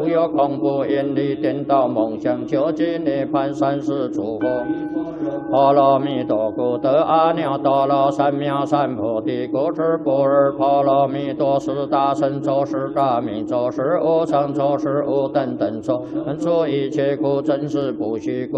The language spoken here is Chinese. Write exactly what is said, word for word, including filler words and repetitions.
有恐怖引力颠倒梦想究竟涅槃三世诸佛。波罗蜜多故得阿耨多罗三藐三菩提，故知般若波罗蜜多是大乘咒，是大明咒，是无上咒，是无等等咒，能除一切苦，真实不虚。